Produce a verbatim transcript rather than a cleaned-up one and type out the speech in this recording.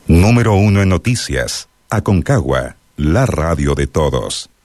Número uno en noticias. Aconcagua, la radio de todos.